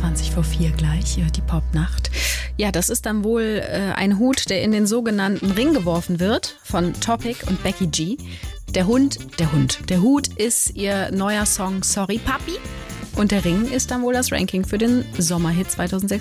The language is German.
4 gleich, die Popnacht. Ja, das ist dann wohl ein Hut, der in den sogenannten Ring geworfen wird von Topic und Becky G. Der Hut ist ihr neuer Song Sorry Papi. Und der Ring ist dann wohl das Ranking für den Sommerhit 2006.